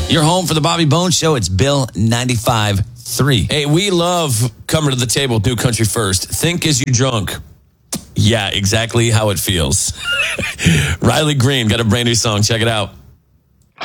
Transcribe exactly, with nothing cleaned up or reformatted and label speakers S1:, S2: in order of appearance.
S1: You're home for the Bobby Bones Show. It's Bill ninety-five three.
S2: Hey, we love coming to the table with New Country First. Think as you drunk. Yeah, exactly how it feels. Riley Green got a brand new song. Check it out.